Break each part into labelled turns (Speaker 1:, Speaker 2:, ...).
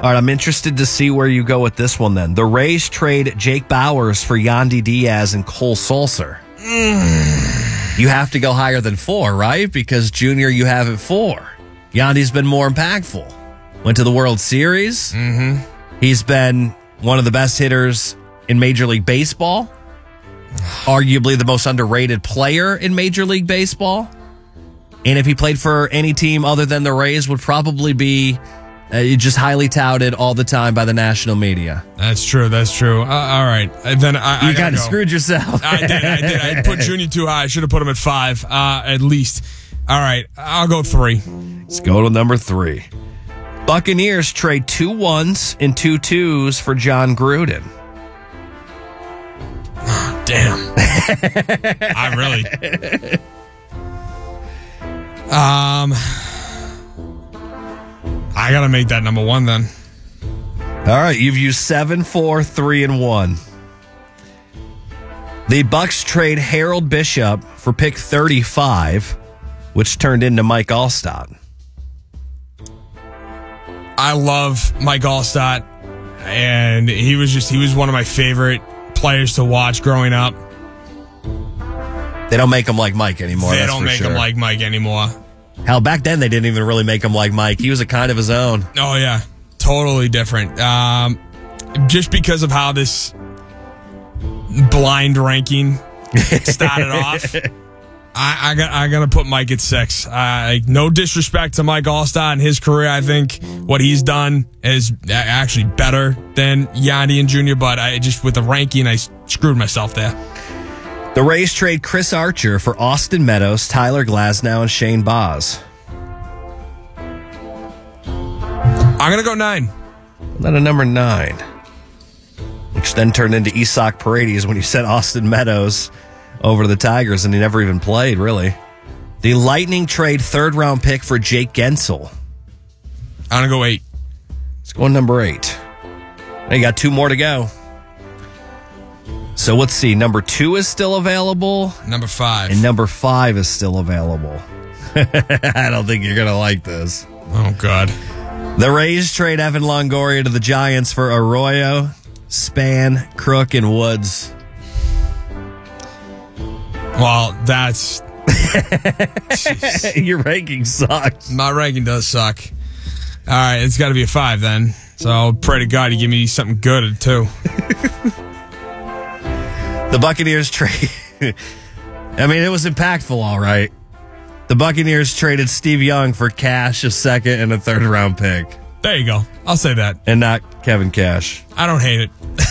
Speaker 1: All right, I'm interested to see where you go with this one then. The Rays trade Jake Bauers for Yandy Diaz and Cole Sulser. You have to go higher than 4, right? Because Junior, you have it 4. Yandy's been more impactful. Went to the World Series. Mm-hmm. He's been one of the best hitters in Major League Baseball. Arguably the most underrated player in Major League Baseball. And if he played for any team other than the Rays, would probably be just highly touted all the time by the national media.
Speaker 2: That's true. All right. Then I
Speaker 1: you kind of screwed yourself.
Speaker 2: I did. I put Junior too high. I should have put him at 5, at least. All right. I'll go 3.
Speaker 1: Let's go to number 3. Buccaneers trade 2 1s and 2 2s for John Gruden.
Speaker 2: Damn. I really... I gotta make that number 1 then.
Speaker 1: All right, you've used 7, 4, 3, and 1. The Bucs trade Harold Bishop for pick 35, which turned into Mike Alstott.
Speaker 2: I love Mike Alstott, and he was one of my favorite players to watch growing up.
Speaker 1: They don't make him like Mike anymore.
Speaker 2: They don't make him like Mike anymore.
Speaker 1: Hell, back then they didn't even really make him like Mike. He was a kind of his own.
Speaker 2: Oh, yeah. Totally different. Just because of how this blind ranking started off, I got to put Mike at 6. No disrespect to Mike Alstott and his career. I think what he's done is actually better than Yandy and Junior, but with the ranking, I screwed myself there.
Speaker 1: The Rays trade Chris Archer for Austin Meadows, Tyler Glasnow, and Shane Baz.
Speaker 2: I'm going to go 9.
Speaker 1: Then a number 9, which then turned into Isaac Paredes when you sent Austin Meadows over to the Tigers, and he never even played, really. The Lightning trade 3rd-round pick for Jake Gensel.
Speaker 2: I'm going to go 8.
Speaker 1: Let's go on number 8. Now you got 2 more to go. So let's see. Number 2 is still available.
Speaker 2: Number 5.
Speaker 1: And number 5 is still available. I don't think you're going to like this.
Speaker 2: Oh, God.
Speaker 1: The Rays trade Evan Longoria to the Giants for Arroyo, Span, Crook, and Woods.
Speaker 2: Well, that's...
Speaker 1: Your ranking sucks.
Speaker 2: My ranking does suck. All right, it's got to be a 5 then. So pray to God you give me something good at 2.
Speaker 1: The Buccaneers trade... I mean, it was impactful, all right. The Buccaneers traded Steve Young for Cash, a 2nd, and a 3rd-round pick.
Speaker 2: There you go. I'll say that.
Speaker 1: And not Kevin Cash.
Speaker 2: I don't hate it.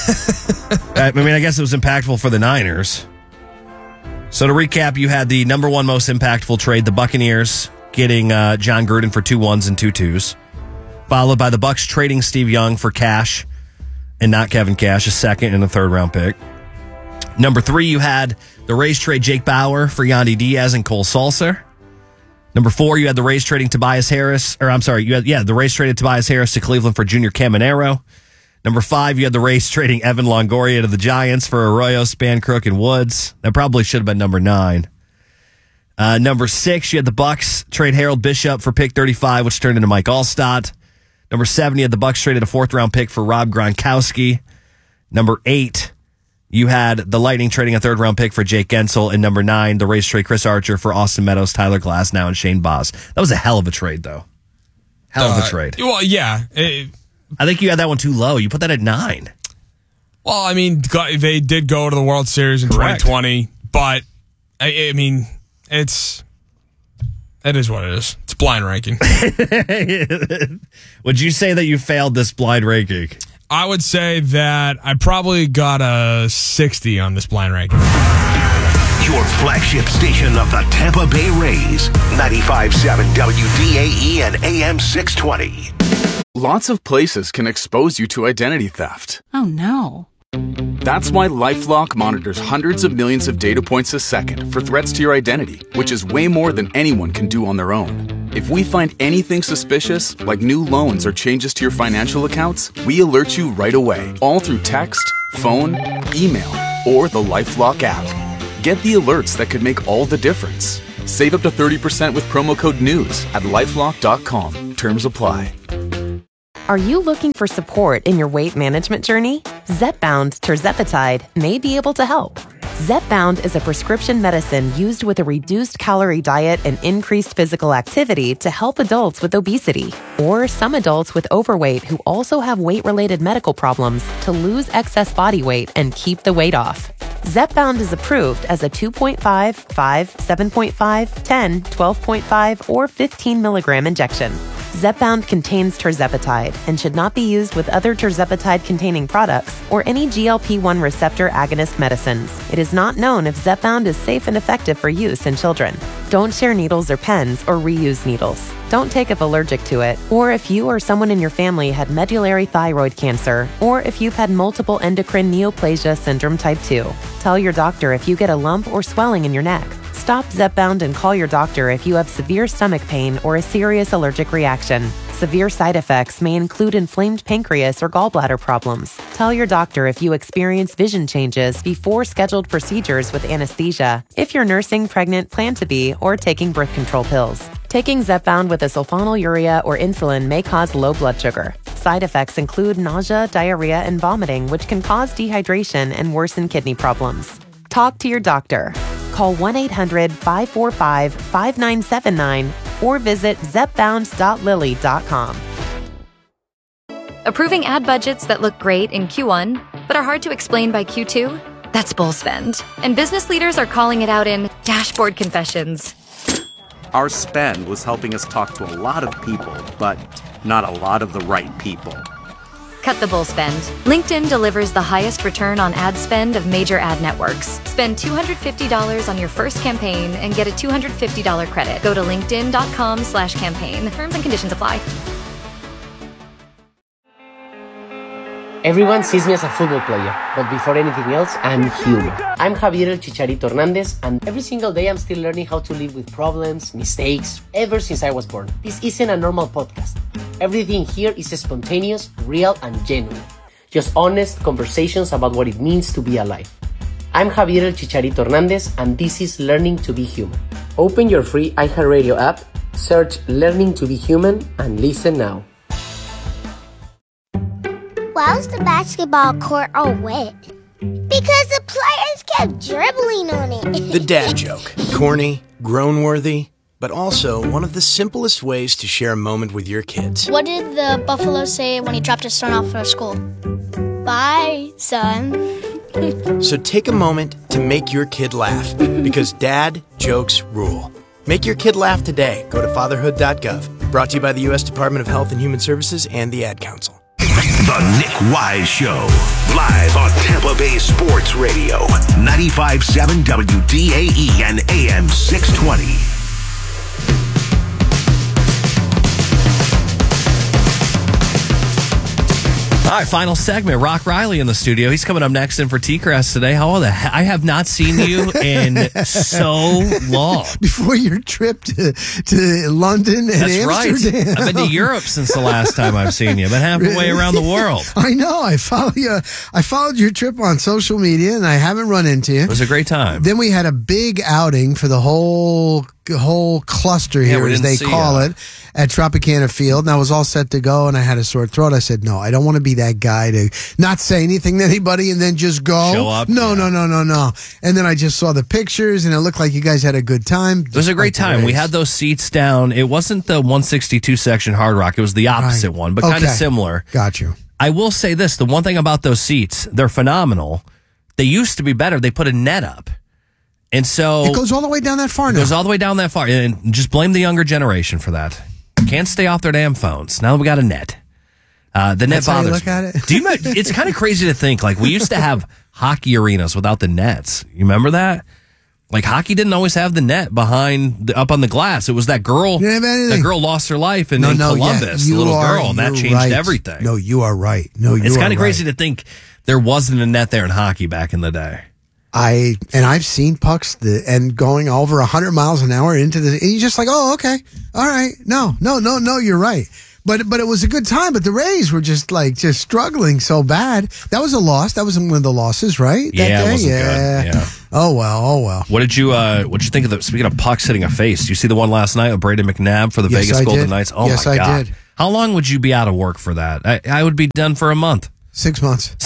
Speaker 1: I mean, I guess it was impactful for the Niners. So to recap, you had the number 1 most impactful trade, the Buccaneers getting John Gruden for 2 1s and 2 2s, followed by the Bucs trading Steve Young for Cash and not Kevin Cash, a 2nd and a 3rd-round pick. Number 3, you had the Rays trade Jake Bauer for Yandy Diaz and Cole Sulser. Number 4, you had the Rays trading Tobias Harris, the Rays traded Tobias Harris to Cleveland for Junior Caminero. Number 5, you had the Rays trading Evan Longoria to the Giants for Arroyo, Span, Crook, and Woods. That probably should have been number 9. Number 6, you had the Bucs trade Harold Bishop for pick 35, which turned into Mike Alstott. Number 7, you had the Bucs traded a 4th-round pick for Rob Gronkowski. Number 8, you had the Lightning trading a 3rd-round pick for Jake Gensel. And number 9, the Rays trade Chris Archer for Austin Meadows, Tyler Glasnow, and Shane Baz. That was a hell of a trade, though. Hell of a trade.
Speaker 2: Well, yeah.
Speaker 1: I think you had that one too low. You put that at 9.
Speaker 2: Well, I mean, they did go to the World Series in 2020, but I mean, it is what it is. It's blind ranking.
Speaker 1: Would you say that you failed this blind ranking?
Speaker 2: I would say that I probably got a 60 on this blind ranking.
Speaker 3: Your flagship station of the Tampa Bay Rays, 95.7 WDAE and AM 620.
Speaker 4: Lots of places can expose you to identity theft.
Speaker 5: Oh, no.
Speaker 4: That's why LifeLock monitors hundreds of millions of data points a second for threats to your identity, which is way more than anyone can do on their own. If we find anything suspicious, like new loans or changes to your financial accounts, we alert you right away, all through text, phone, email, or the LifeLock app. Get the alerts that could make all the difference. Save up to 30% with promo code NEWS at LifeLock.com. Terms apply.
Speaker 5: Are you looking for support in your weight management journey? Zepbound tirzepatide may be able to help. Zepbound is a prescription medicine used with a reduced calorie diet and increased physical activity to help adults with obesity or some adults with overweight who also have weight-related medical problems to lose excess body weight and keep the weight off. Zepbound is approved as a 2.5, 5, 7.5, 10, 12.5, or 15 milligram injection. Zepbound contains tirzepatide and should not be used with other tirzepatide-containing products or any GLP-1 receptor agonist medicines. It is not known if Zepbound is safe and effective for use in children. Don't share needles or pens or reuse needles. Don't take if allergic to it, or if you or someone in your family had medullary thyroid cancer, or if you've had multiple endocrine neoplasia syndrome type 2. Tell your doctor if you get a lump or swelling in your neck. Stop Zepbound and call your doctor if you have severe stomach pain or a serious allergic reaction. Severe side effects may include inflamed pancreas or gallbladder problems. Tell your doctor if you experience vision changes before scheduled procedures with anesthesia, if you're nursing, pregnant, plan to be, or taking birth control pills. Taking Zepbound with a sulfonylurea or insulin may cause low blood sugar. Side effects include nausea, diarrhea, and vomiting, which can cause dehydration and worsen kidney problems. Talk to your doctor. Call 1-800-545-5979 or visit zepbound.lilly.com.
Speaker 6: Approving ad budgets that look great in Q1 but are hard to explain by Q2? That's bull spend. And business leaders are calling it out in dashboard confessions.
Speaker 7: Our spend was helping us talk to a lot of people, but not a lot of the right people.
Speaker 6: Cut the bull spend. LinkedIn delivers the highest return on ad spend of major ad networks. Spend $250 on your first campaign and get a $250 credit. Go to linkedin.com/campaign. Terms and conditions apply.
Speaker 8: Everyone sees me as a football player, but before anything else, I'm human. I'm Javier El Chicharito Hernandez, and every single day I'm still learning how to live with problems, mistakes, ever since I was born. This isn't a normal podcast. Everything here is spontaneous, real, and genuine. Just honest conversations about what it means to be alive. I'm Javier El Chicharito Hernandez, and this is Learning to be Human. Open your free iHeartRadio app, search Learning to be Human, and listen now.
Speaker 9: Why was the basketball court all wet? Because the players kept dribbling on it.
Speaker 10: The dad joke. Corny, groan-worthy, but also one of the simplest ways to share a moment with your kids.
Speaker 9: What did the buffalo say when he dropped his son off at school? Bye, son.
Speaker 10: So take a moment to make your kid laugh, because dad jokes rule. Make your kid laugh today. Go to fatherhood.gov. Brought to you by the U.S. Department of Health and Human Services and the Ad Council.
Speaker 3: The Nick Wise Show, live on Tampa Bay Sports Radio, 95.7 WDAE and AM 620.
Speaker 1: All right, final segment. Rock Riley in the studio. He's coming up next in for T-Crest today. How the heck? I have not seen you in so long.
Speaker 11: Before your trip to London and
Speaker 1: That's
Speaker 11: Amsterdam.
Speaker 1: Right. I've been to Europe since the last time I've seen you. I've been halfway around the world.
Speaker 11: I know. I followed you. I followed your trip on social media, and I haven't run into you.
Speaker 1: It was a great time.
Speaker 11: Then we had a big outing for the whole cluster here, as they call it, at Tropicana Field, and I was all set to go, and I had a sore throat. I said, no, I don't want to be that guy to not say anything to anybody and then just go.
Speaker 1: Show up.
Speaker 11: No. And then I just saw the pictures, and it looked like you guys had a good time.
Speaker 1: It was a great time. We had those seats down. It wasn't the 162 section Hard Rock. It was the opposite one, but kind of similar.
Speaker 11: Got you.
Speaker 1: I will say this. The one thing about those seats, they're phenomenal. They used to be better. They put a net up. And so
Speaker 11: it goes all the way down that far now.
Speaker 1: It goes all the way down that far. And just blame the younger generation for that. Can't stay off their damn phones. Now we got a net. The net
Speaker 11: That's
Speaker 1: bothers
Speaker 11: how you look at it?
Speaker 1: It's kind of crazy to think. Like, we used to have hockey arenas without the nets. You remember that? Like, hockey didn't always have the net up on the glass. It was that girl. That girl lost her life in Columbus, the little girl, and that changed everything.
Speaker 11: No, you are right.
Speaker 1: It's kind of crazy to think there wasn't a net there in hockey back in the day.
Speaker 11: I've seen pucks and going over 100 miles an hour into and you're just like, oh, okay. All right. No, you're right. But it was a good time, but the Rays were just struggling so bad. That was a loss. That was one of the losses, right? That day?
Speaker 1: It wasn't good. Yeah.
Speaker 11: Oh well.
Speaker 1: What did you think of speaking of pucks hitting a face? Did you see the one last night with Brayden McNabb for the Vegas Golden Knights? Oh
Speaker 11: yes,
Speaker 1: my God.
Speaker 11: I did.
Speaker 1: How long would you be out of work for that? I would be done for a month.
Speaker 11: 6 months.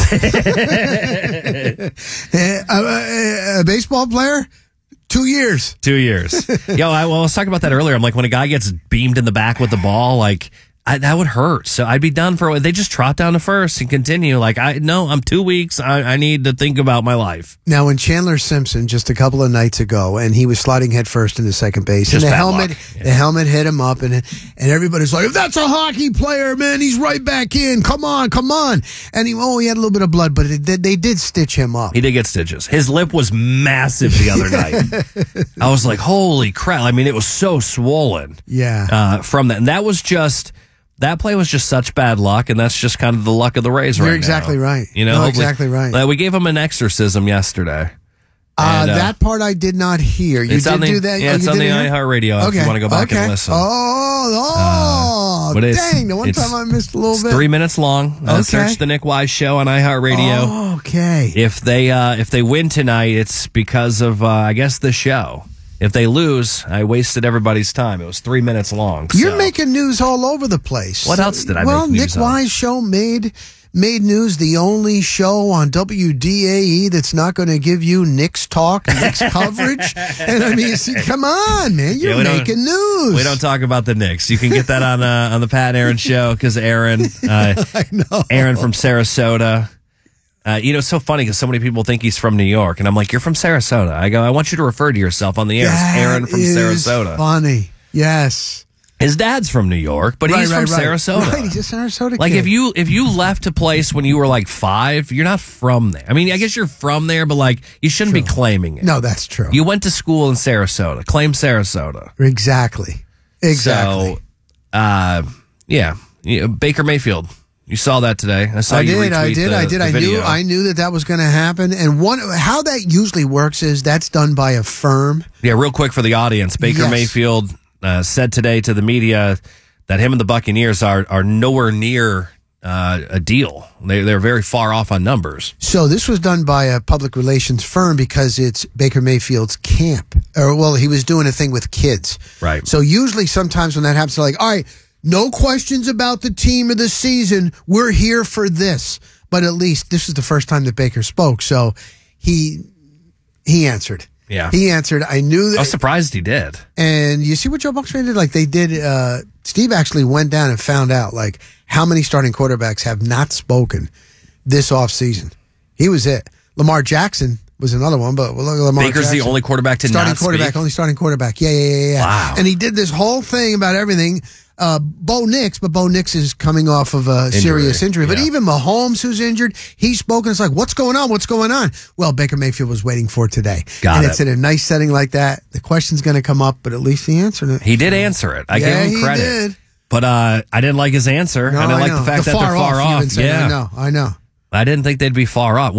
Speaker 11: A baseball player? 2 years.
Speaker 1: 2 years. I was talking about that earlier. I'm like, when a guy gets beamed in the back with the ball, like, that would hurt. So I'd be done for. They just trot down to first and continue. Like, I'm 2 weeks. I need to think about my life.
Speaker 11: Now, when Chandler Simpson just a couple of nights ago, and he was sliding head first into second base,
Speaker 1: just
Speaker 11: and the helmet hit him up, and everybody's like, "If that's a hockey player, man, he's right back in. Come on." And he had a little bit of blood, but they did stitch him up.
Speaker 1: He did get stitches. His lip was massive the other night. I was like, "Holy crap!" I mean, it was so swollen.
Speaker 11: Yeah.
Speaker 1: From that, and that play was just such bad luck, and that's just kind of the luck of the Rays right now.
Speaker 11: You're exactly right. Exactly right.
Speaker 1: We gave him an exorcism yesterday. And,
Speaker 11: that part I did not hear. You did do that?
Speaker 1: Yeah, it's on the iHeartRadio if you want to go back and listen.
Speaker 11: Dang. The one time I missed a little bit.
Speaker 1: 3 minutes long. Search The Nick Wise Show on iHeartRadio.
Speaker 11: Oh, okay.
Speaker 1: If they win tonight, it's because of, I guess, the show. If they lose, I wasted everybody's time. It was 3 minutes long.
Speaker 11: You're making news all over the place.
Speaker 1: What else did I make news
Speaker 11: Nick Wise Show made news, the only show on WDAE that's not going to give you Knicks talk, Knicks coverage. And I mean, come on, man. You're making news.
Speaker 1: We don't talk about the Knicks. You can get that on the Pat and Aaron Show because Aaron,
Speaker 11: I know.
Speaker 1: Aaron from Sarasota. It's so funny because so many people think he's from New York, and I'm like, you're from Sarasota. I go, I want you to refer to yourself on the air as Aaron from Sarasota.
Speaker 11: Funny, yes.
Speaker 1: His dad's from New York, but he's from Sarasota.
Speaker 11: Right, he's a Sarasota kid.
Speaker 1: Like if you left a place when you were like 5, you're not from there. I mean, I guess you're from there, but like you shouldn't be claiming it.
Speaker 11: No, that's true.
Speaker 1: You went to school in Sarasota. Claim Sarasota.
Speaker 11: Exactly.
Speaker 1: So, Baker Mayfield. You saw that today. I saw you retweet the video.
Speaker 11: I knew that was going to happen. And how that usually works is that's done by a firm.
Speaker 1: Yeah, real quick for the audience. Baker Mayfield said today to the media that him and the Buccaneers are nowhere near a deal. They're very far off on numbers.
Speaker 11: So this was done by a public relations firm because it's Baker Mayfield's camp. He was doing a thing with kids.
Speaker 1: Right.
Speaker 11: So usually sometimes when that happens, they're like, all right, no questions about the team of the season. We're here for this. But at least this is the first time that Baker spoke. So he answered.
Speaker 1: Yeah.
Speaker 11: He answered. I knew that.
Speaker 1: I was surprised he did.
Speaker 11: And you see what Joe Buck's did? Like they did. Steve actually went down and found out like how many starting quarterbacks have not spoken this offseason. He was it. Lamar Jackson was another one, but Lamar
Speaker 1: Baker's
Speaker 11: Jackson,
Speaker 1: the only quarterback to not speak.
Speaker 11: Only starting quarterback. Yeah.
Speaker 1: Wow.
Speaker 11: And he did this whole thing about everything. Bo Nix is coming off of a serious injury. But even Mahomes, who's injured, he's spoken. It's like, what's going on? What's going on? Well, Baker Mayfield was waiting for today. It's in a nice setting like that. The question's going to come up, but at least he answered it.
Speaker 1: He did answer it. I gave him credit.
Speaker 11: He did.
Speaker 1: But I didn't like his answer.
Speaker 11: No,
Speaker 1: I didn't like the fact that they're far off.
Speaker 11: I know.
Speaker 1: I didn't think they'd be far off.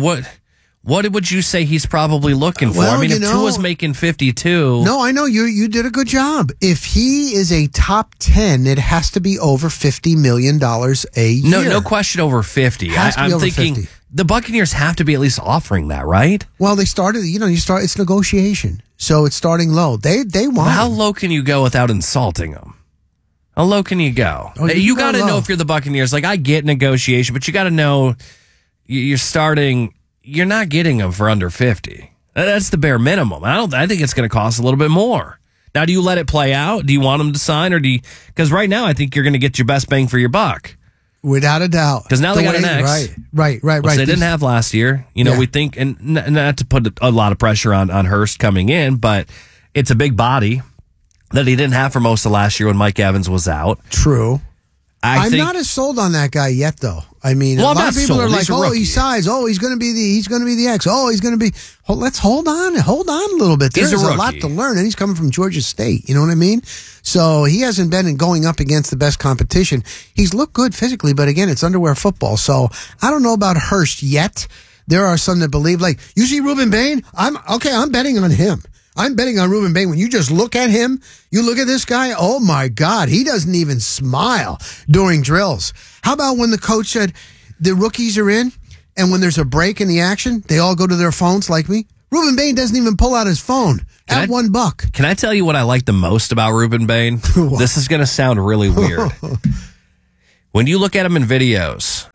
Speaker 1: What would you say he's probably looking for?
Speaker 11: Well,
Speaker 1: if Tua's making 52.
Speaker 11: No, I know. You did a good job. If he is a top 10, it has to be over $50 million a year.
Speaker 1: No question over 50. I'm
Speaker 11: over
Speaker 1: thinking
Speaker 11: 50.
Speaker 1: The Buccaneers have to be at least offering that, right?
Speaker 11: Well, they started, it's negotiation. So it's starting low. They want.
Speaker 1: Well, how low can you go without insulting them? How low can you go? You got to know if you're the Buccaneers. Like, I get negotiation, but you got to know you're starting. You're not getting them for under 50. That's the bare minimum. I think it's going to cost a little bit more. Now, do you let it play out? Do you want them to sign, or because right now I think you're going to get your best bang for your buck.
Speaker 11: Without a doubt.
Speaker 1: Because now they got an X.
Speaker 11: Right.
Speaker 1: Which they didn't have last year. We think, and not to put a lot of pressure on Hurst coming in, but it's a big body that he didn't have for most of last year when Mike Evans was out.
Speaker 11: True. I'm not as sold on that guy yet, though. I mean, a lot of people are like, "Oh, he's size. Oh, he's going to be the X. Oh, he's going to be." Let's hold on a little bit. There's a lot to learn, and he's coming from Georgia State. You know what I mean? So he hasn't been going up against the best competition. He's looked good physically, but again, it's underwear football. So I don't know about Hurst yet. There are some that believe, like, you see Ruben Bain. I'm betting on him. I'm betting on Ruben Bain. When you just look at him, you look at this guy, oh my God, he doesn't even smile during drills. How about when the coach said the rookies are in, and when there's a break in the action, they all go to their phones like me? Ruben Bain doesn't even pull out his phone at $1.
Speaker 1: Can I tell you what I like the most about Ruben Bain? This is going to sound really weird. When you look at him in videos,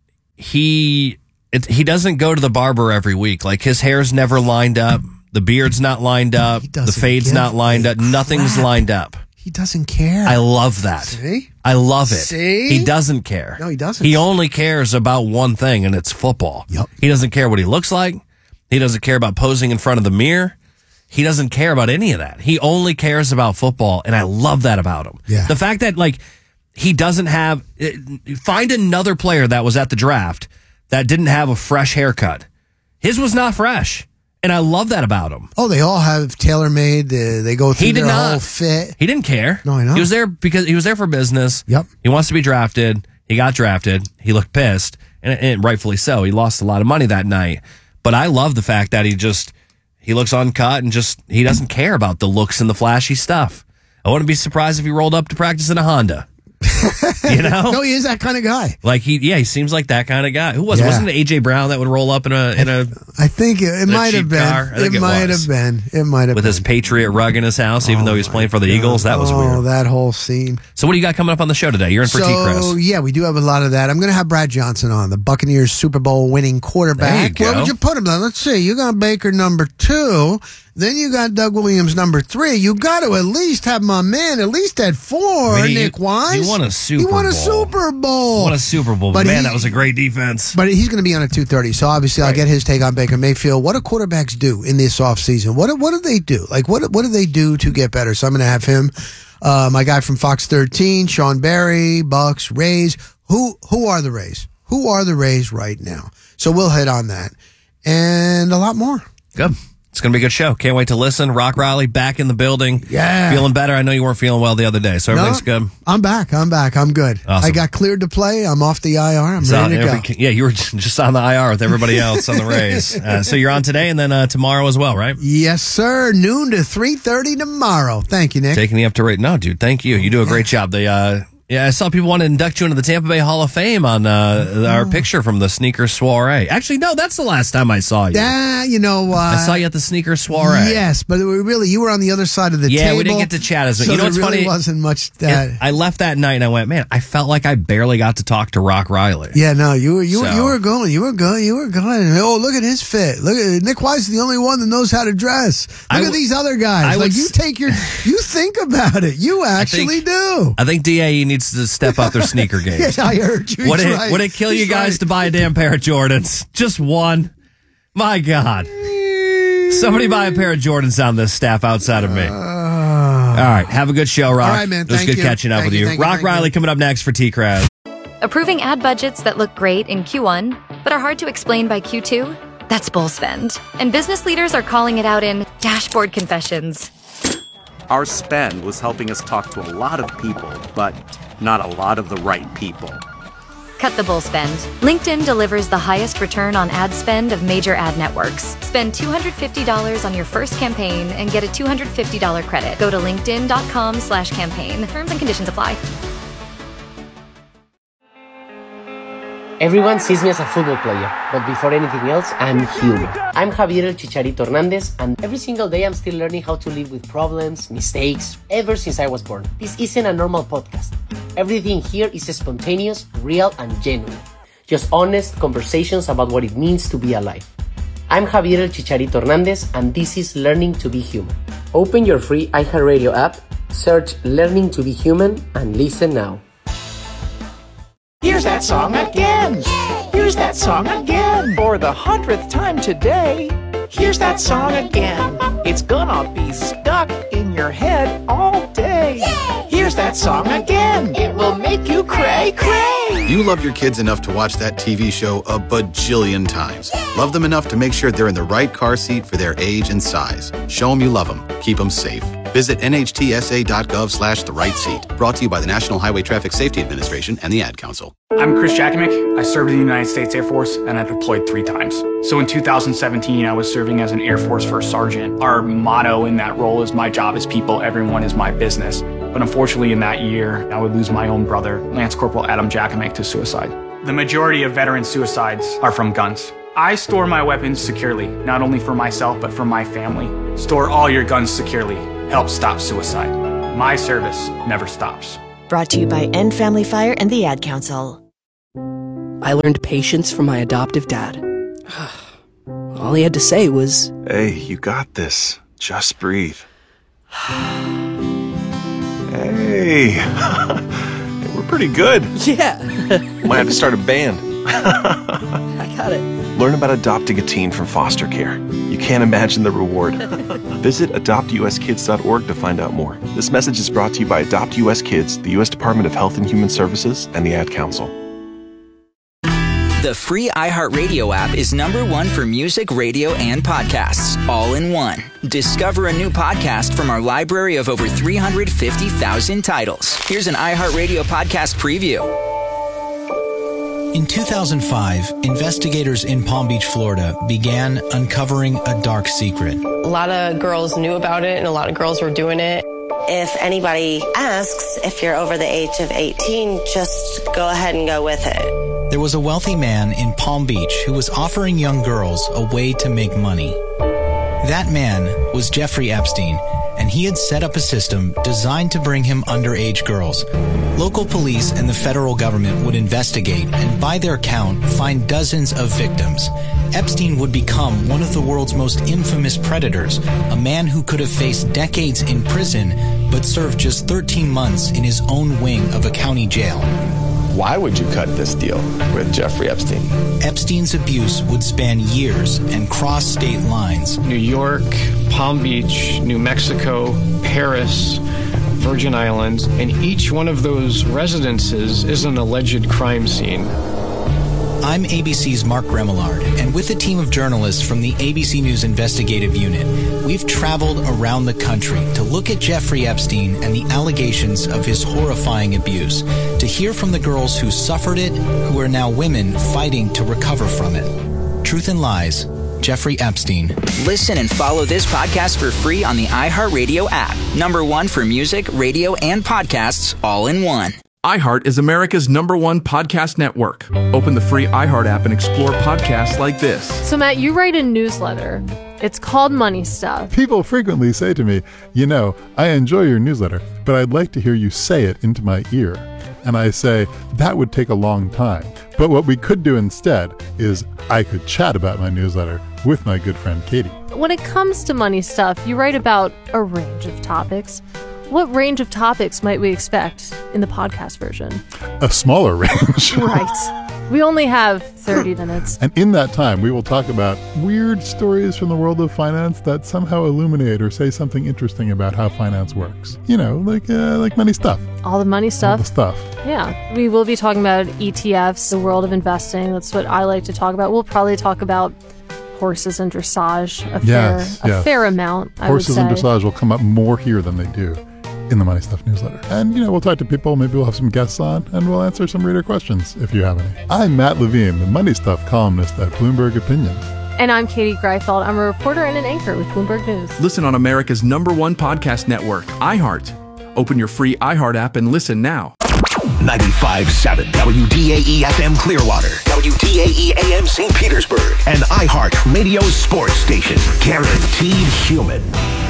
Speaker 1: he doesn't go to the barber every week. Like, his hair's never lined up. The beard's not lined up. The fade's not lined up. Nothing's lined up.
Speaker 11: He doesn't care.
Speaker 1: I love that.
Speaker 11: See?
Speaker 1: I love it.
Speaker 11: See?
Speaker 1: He doesn't care.
Speaker 11: No, he doesn't.
Speaker 1: He only cares about one thing, and it's football.
Speaker 11: Yep.
Speaker 1: He doesn't care what he looks like. He doesn't care about posing in front of the mirror. He doesn't care about any of that. He only cares about football, and I love that about him.
Speaker 11: Yeah.
Speaker 1: The fact that, like, he doesn't have... Find another player that was at the draft that didn't have a fresh haircut. His was not fresh. And I love that about him.
Speaker 11: Oh, they all have tailor-made. They go through their whole fit.
Speaker 1: He didn't care.
Speaker 11: No, I know.
Speaker 1: He was there because he was there for business.
Speaker 11: Yep.
Speaker 1: He wants to be drafted. He got drafted. He looked pissed, and rightfully so. He lost a lot of money that night. But I love the fact that he looks uncut and he doesn't care about the looks and the flashy stuff. I wouldn't be surprised if he rolled up to practice in a Honda. You know?
Speaker 11: No, he is that kind of guy.
Speaker 1: Like, he seems like that kind of guy. Who was it?
Speaker 11: Yeah.
Speaker 1: Wasn't it AJ Brown that would roll up in a
Speaker 11: I think it might have
Speaker 1: cheap
Speaker 11: been.
Speaker 1: car? I think
Speaker 11: It might
Speaker 1: was.
Speaker 11: have been. It might have
Speaker 1: with
Speaker 11: been.
Speaker 1: his Patriot rug in his house, even though he was playing for the Eagles. That was weird.
Speaker 11: Oh, that whole scene.
Speaker 1: So what do you got coming up on the show today? You're in for T-Chris.
Speaker 11: So, yeah, we do have a lot of that. I'm going to have Brad Johnson on, the Buccaneers Super Bowl winning quarterback.
Speaker 1: There you go.
Speaker 11: Where would you put him then? Let's see. You got Baker number 2. Then you got Doug Williams number 3. You got to at least have my man at least at 4, Nick Wise.
Speaker 1: He won a Super Bowl.
Speaker 11: He won a Super Bowl.
Speaker 1: Won a Super Bowl.
Speaker 11: But
Speaker 1: Man, that was a great defense.
Speaker 11: But he's going to be on at 2:30, so obviously I'll get his take on Baker Mayfield. What do quarterbacks do in this offseason? What do they do? Like, what do they do to get better? So I'm going to have him, my guy from Fox 13, Sean Barry, Bucks, Rays. Who are the Rays? Who are the Rays right now? So we'll hit on that and a lot more.
Speaker 1: Good. It's going to be a good show. Can't wait to listen. Rock Riley back in the building.
Speaker 11: Yeah.
Speaker 1: Feeling better. I know you weren't feeling well the other day, so everything's good.
Speaker 11: I'm back. I'm good.
Speaker 1: Awesome.
Speaker 11: I got cleared to play. I'm off the IR. I'm ready to go.
Speaker 1: Yeah, you were just on the IR with everybody else on the Rays. So you're on today and then tomorrow as well, right?
Speaker 11: Yes, sir. Noon to 3:30 tomorrow. Thank you, Nick.
Speaker 1: Taking you up to rate. No, dude, thank you. You do a great job. Yeah, I saw people want to induct you into the Tampa Bay Hall of Fame on our picture from the sneaker soiree. Actually, no, that's the last time I saw you.
Speaker 11: I
Speaker 1: saw you at the sneaker soiree.
Speaker 11: Yes, but you were on the other side of the table.
Speaker 1: Yeah, we didn't get to chat as much.
Speaker 11: So
Speaker 1: You know what's
Speaker 11: there really
Speaker 1: funny?
Speaker 11: wasn't much that.
Speaker 1: I left that night and I went, man, I felt like I barely got to talk to Rock Riley.
Speaker 11: Yeah, no, you were going. Oh, look at his fit. Look at Nick Wise is the only one that knows how to dress. Look at these other guys. You think about it. You actually do.
Speaker 1: I think DAE needs to step up their sneaker game.
Speaker 11: Yeah, I heard you.
Speaker 1: Would it kill you guys to buy a damn pair of Jordans? Just one? My God. Somebody buy a pair of Jordans on this staff outside of me. All right. Have a good show, Rock.
Speaker 11: All right, man.
Speaker 1: It was good catching up with you. Rock Riley coming up next for T-Crowd.
Speaker 6: Approving ad budgets that look great in Q1, but are hard to explain by Q2? That's bull spend. And business leaders are calling it out in dashboard confessions.
Speaker 7: Our spend was helping us talk to a lot of people, but not a lot of the right people.
Speaker 6: Cut the bull spend. LinkedIn delivers the highest return on ad spend of major ad networks. Spend $250 on your first campaign and get a $250 credit. Go to linkedin.com/campaign. Terms and conditions apply.
Speaker 8: Everyone sees me as a football player, but before anything else, I'm human. I'm Javier El Chicharito Hernandez, and every single day I'm still learning how to live with problems, mistakes, ever since I was born. This isn't a normal podcast. Everything here is spontaneous, real, and genuine. Just honest conversations about what it means to be alive. I'm Javier El Chicharito Hernandez, and this is Learning to Be Human. Open your free iHeartRadio app, search Learning to Be Human, and listen now.
Speaker 12: Here's that song again. Here's that song again. For the 100th time today. Here's that song again. It's gonna be stuck in your head all day. Here's that song again. It will make you cray cray.
Speaker 13: You love your kids enough to watch that TV show a bajillion times. Love them enough to make sure they're in the right car seat for their age and size. Show them you love them. Keep them safe. Visit nhtsa.gov/the right seat. Brought to you by the National Highway Traffic Safety Administration and the Ad Council.
Speaker 14: I'm Chris Jakomick. I served in the United States Air Force and I deployed 3 times. So in 2017, I was serving as an Air Force First Sergeant. Our motto in that role is my job is people, everyone is my business. But unfortunately in that year, I would lose my own brother, Lance Corporal Adam Jakomick, to suicide. The majority of veteran suicides are from guns. I store my weapons securely, not only for myself, but for my family. Store all your guns securely. Help stop suicide. My service never stops.
Speaker 15: Brought to you by End Family Fire and the Ad Council.
Speaker 16: I learned patience from my adoptive dad. All he had to say was,
Speaker 17: "Hey, you got this. Just breathe." Hey, we're pretty good.
Speaker 16: Yeah.
Speaker 17: Might have to start a band.
Speaker 16: I got it.
Speaker 17: Learn about adopting a teen from foster care. You can't imagine the reward. Visit adoptuskids.org to find out more. This message is brought to you by Adopt US Kids, the U.S. Department of Health and Human Services, and the Ad Council.
Speaker 18: The free iHeartRadio app is #1 for music, radio, and podcasts, all in one. Discover a new podcast from our library of over 350,000 titles. Here's an iHeartRadio podcast preview.
Speaker 19: In 2005, investigators in Palm Beach, Florida, began uncovering a dark secret.
Speaker 20: A lot of girls knew about it, and a lot of girls were doing it.
Speaker 21: If anybody asks if you're over the age of 18, just go ahead and go with it.
Speaker 19: There was a wealthy man in Palm Beach who was offering young girls a way to make money. That man was Jeffrey Epstein, and he had set up a system designed to bring him underage girls. Local police and the federal government would investigate and, by their count, find dozens of victims. Epstein would become one of the world's most infamous predators, a man who could have faced decades in prison but served just 13 months in his own wing of a county jail.
Speaker 22: Why would you cut this deal with Jeffrey Epstein?
Speaker 19: Epstein's abuse would span years and cross state lines.
Speaker 23: New York, Palm Beach, New Mexico, Paris, Virgin Islands, and each one of those residences is an alleged crime scene.
Speaker 19: I'm ABC's Mark Remillard, and with a team of journalists from the ABC News Investigative Unit, we've traveled around the country to look at Jeffrey Epstein and the allegations of his horrifying abuse, to hear from the girls who suffered it, who are now women fighting to recover from it. Truth and Lies, Jeffrey Epstein.
Speaker 18: Listen and follow this podcast for free on the iHeartRadio app. #1 for music, radio, and podcasts, all in one.
Speaker 24: iHeart is America's #1 podcast network. Open the free iHeart app and explore podcasts like this.
Speaker 25: So, Matt, you write a newsletter. It's called Money Stuff.
Speaker 26: People frequently say to me, I enjoy your newsletter, but I'd like to hear you say it into my ear. And I say, that would take a long time. But what we could do instead is I could chat about my newsletter with my good friend Katie.
Speaker 25: When it comes to Money Stuff, you write about a range of topics. What range of topics might we expect in the podcast version?
Speaker 26: A smaller range.
Speaker 25: Right. We only have 30 minutes.
Speaker 26: And in that time, we will talk about weird stories from the world of finance that somehow illuminate or say something interesting about how finance works. Like money stuff.
Speaker 25: All the money stuff.
Speaker 26: All the stuff.
Speaker 25: Yeah. We will be talking about ETFs, the world of investing. That's what I like to talk about. We'll probably talk about horses and dressage a fair amount, I would say.
Speaker 26: Horses and dressage will come up more here than they do in the Money Stuff newsletter. And, we'll talk to people, maybe we'll have some guests on, and we'll answer some reader questions if you have any. I'm Matt Levine, the Money Stuff columnist at Bloomberg Opinion.
Speaker 25: And I'm Katie Greifeld. I'm a reporter and an anchor with Bloomberg News.
Speaker 24: Listen on America's #1 podcast network, iHeart. Open your free iHeart app and listen now.
Speaker 3: 95.7 WDAE FM Clearwater, WDAE AM St. Petersburg, and iHeart Radio Sports Station. Guaranteed human.